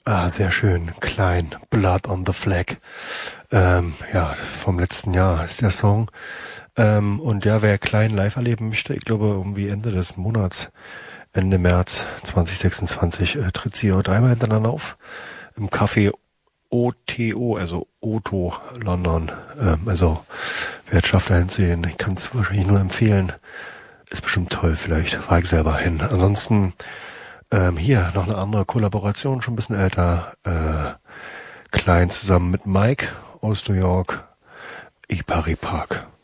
Ah, sehr schön. Klein. Blood on the Flag. Ja, vom letzten Jahr ist der Song. Und ja, wer Klein live erleben möchte, ich glaube irgendwie Ende des Monats, Ende März 2026, tritt sie auch dreimal hintereinander auf. Im Café OTO, also Otto London. Also wer es schafft, da hinzusehen, ich kann es wahrscheinlich nur empfehlen. Ist bestimmt toll, vielleicht fahre ich selber hin. Ansonsten hier noch eine andere Kollaboration, schon ein bisschen älter. Klein zusammen mit Mike aus New York. Ipari Park.